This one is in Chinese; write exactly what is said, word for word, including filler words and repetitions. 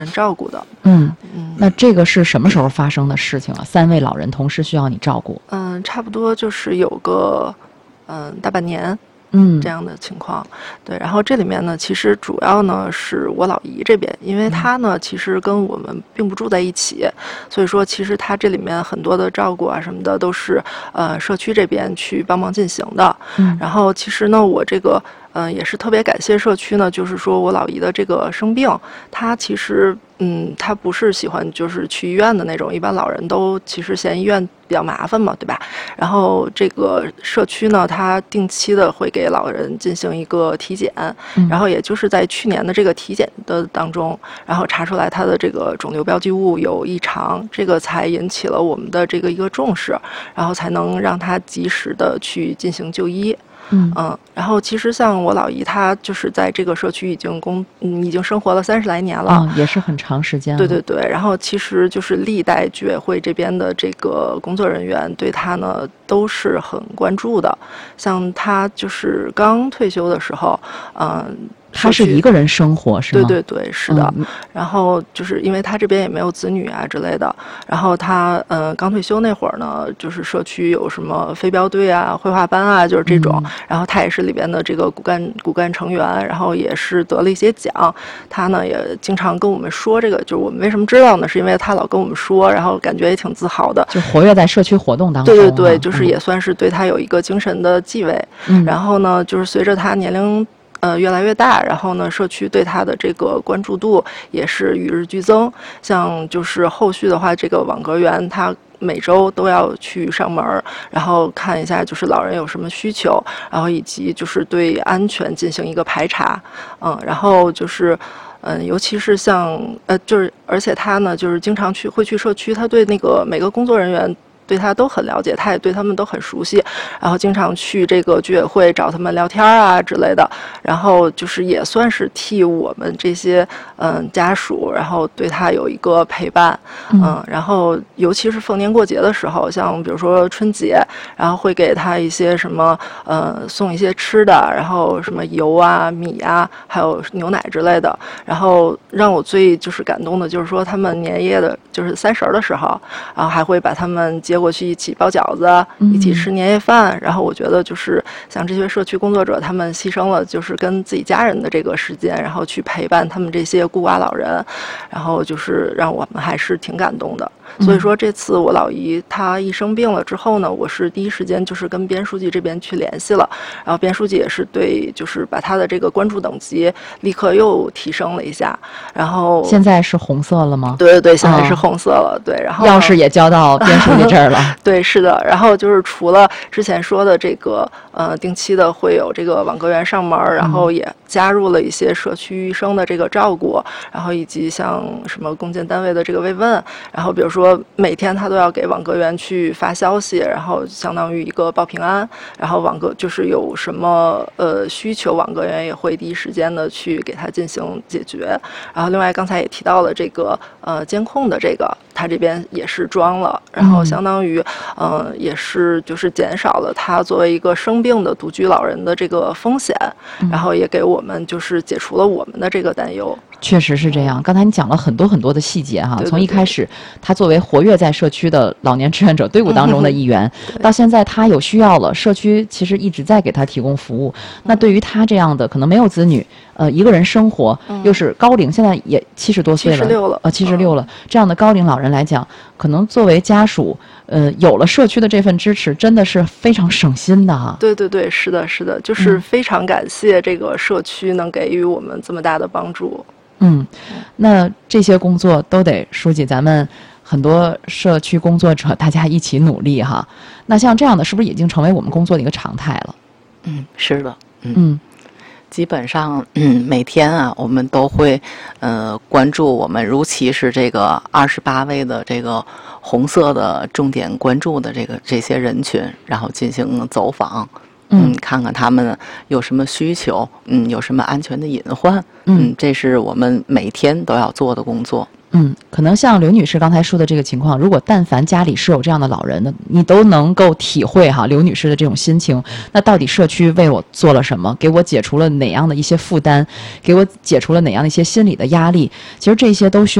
人照顾的。 嗯嗯，那这个是什么时候发生的事情啊？三位老人同时需要你照顾？ 嗯，差不多就是有个嗯大半年。 嗯， 这样的情况，对，然后这里面呢，其实主要呢是我老姨这边，因为她呢其实跟我们并不住在一起，所以说其实她这里面很多的照顾啊什么的都是呃社区这边去帮忙进行的。 嗯， 然后其实呢，我这个嗯、呃、也是特别感谢社区呢，就是说我老姨的这个生病，她其实嗯她不是喜欢就是去医院的那种，一般老人都其实嫌医院比较麻烦嘛，对吧？然后这个社区呢，它定期的会给老人进行一个体检， 嗯、 然后也就是在去年的这个体检的当中，然后查出来他的这个肿瘤标记物有异常，这个才引起了我们的这个一个重视，然后才能让他及时的去进行就医。 嗯嗯，然后其实像我老姨，她就是在这个社区已经工，嗯，已经生活了三十来年了， 哦，也是很长时间了。 对对对，然后其实就是历代居委会这边的这个工作人员对她呢都是很关注的，像她就是刚退休的时候，嗯。 他是一个人生活是吗？ 对对对，是的。 嗯、 然后就是因为他这边也没有子女啊之类的，然后他呃刚退休那会儿呢，就是社区有什么飞镖队啊、绘画班啊，就是这种。嗯、然后他也是里边的这个骨干骨干成员，然后也是得了一些奖。他呢也经常跟我们说这个，就是我们为什么知道呢？是因为他老跟我们说，然后感觉也挺自豪的， 就活跃在社区活动当中。 对对对，就是也算是对他有一个精神的继位。 嗯、 然后呢，就是随着他年龄。呃，越来越大，然后呢，社区对他的这个关注度也是与日俱增。像就是后续的话，这个网格员他每周都要去上门，然后看一下就是老人有什么需求，然后以及就是对安全进行一个排查。嗯，然后就是。嗯，尤其是像呃，就是而且他呢，就是经常去会去社区，他对那个每个工作人员。对他都很了解，他也对他们都很熟悉，然后经常去这个居委会找他们聊天啊之类的，然后就是也算是替我们这些嗯家属，然后对他有一个陪伴，嗯，嗯然后尤其是逢年过节的时候，像比如说春节，然后会给他一些什么呃送一些吃的，然后什么油啊、米啊，还有牛奶之类的，然后让我最就是感动的就是说他们年夜的，就是三十的时候，然后还会把他们接过去一起包饺子，一起吃年夜饭。嗯、然后我觉得就是像这些社区工作者，他们牺牲了就是跟自己家人的这个时间，然后去陪伴他们这些孤寡老人，然后就是让我们还是挺感动的。所以说这次我老姨她一生病了之后呢，我是第一时间就是跟边书记这边去联系了，然后边书记也是对就是把她的这个关注等级立刻又提升了一下，然后现在是红色了吗？ 对对对，现在是红色了。哦、对，然后钥匙也交到边书记这儿了。 对，是的。然后就是除了之前说的这个呃定期的会有这个网格员上门，然后也加入了一些社区医生的这个照顾，然后以及像什么共建单位的这个慰问，然后比如说。说每天他都要给网格员去发消息，然后相当于一个报平安，然后网格就是有什么呃需求，网格员也会第一时间的去给他进行解决。然后另外刚才也提到了这个呃监控的这个，他这边也是装了，然后相当于嗯、呃、也是就是减少了他作为一个生病的独居老人的这个风险，然后也给我们就是解除了我们的这个担忧。 确实是这样，刚才你讲了很多很多的细节哈， 对对对， 从一开始他作为活跃在社区的老年志愿者队伍当中的一员，嗯、到现在他有需要了，社区其实一直在给他提供服务。嗯、那对于他这样的可能没有子女，呃，一个人生活，嗯、又是高龄，现在也七十多岁了， 七十六了， 呃，七十六了，这样的高龄老人来讲，可能作为家属，呃，有了社区的这份支持，真的是非常省心的哈。 对对对，是的，是的，就是非常感谢这个社区能给予我们这么大的帮助。 嗯，那这些工作都得书记咱们很多社区工作者大家一起努力哈。那像这样的是不是已经成为我们工作的一个常态了？ 嗯，是的。嗯， 嗯基本上嗯每天啊我们都会呃关注我们如期是这个二十八位的这个红色的重点关注的这个这些人群，然后进行走访。嗯，看看他们有什么需求，嗯，有什么安全的隐患，嗯，这是我们每天都要做的工作。 嗯，可能像刘女士刚才说的这个情况，如果但凡家里是有这样的老人的，你都能够体会哈刘女士的这种心情。那到底社区为我做了什么，给我解除了哪样的一些负担，给我解除了哪样的一些心理的压力？其实这些都需要